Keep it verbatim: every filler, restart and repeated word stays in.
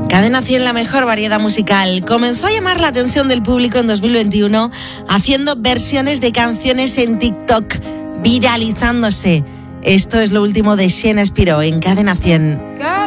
Cadena cien, la mejor variedad musical. Comenzó a llamar la atención del público en dos mil veintiuno haciendo versiones de canciones en TikTok, viralizándose. Esto es lo último de Xena Espiró en Cadena cien.